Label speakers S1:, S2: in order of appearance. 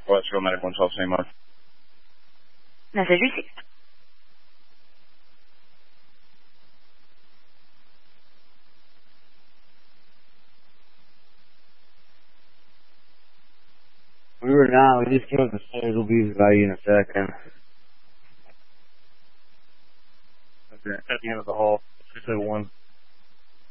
S1: West Row Medic 112, same mode.
S2: Message received.
S3: We were not. We just came up the stairs. We'll be by you in a second.
S1: Okay. At the end of the hall, 601.